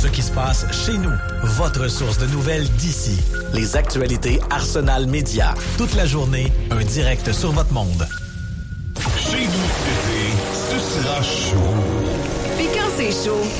ce qui se passe chez nous. Votre source de nouvelles d'ici. Les actualités Arsenal Média. Toute la journée, un direct sur votre monde. Chez nous cet été, ce sera chaud. Puis quand c'est chaud,